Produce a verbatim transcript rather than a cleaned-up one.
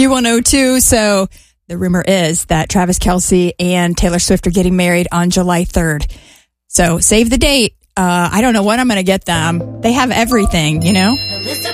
Q one oh two. So the rumor is that Travis Kelce and Taylor Swift are getting married on July third. So save the date. Uh, I don't know what I'm going to get them. They have everything, you know?